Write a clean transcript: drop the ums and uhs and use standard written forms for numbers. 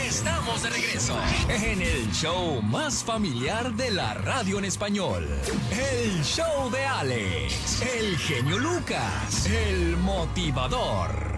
Estamos de regreso en el show más familiar de la radio en español. El show de Alex, el genio Lucas, el motivador.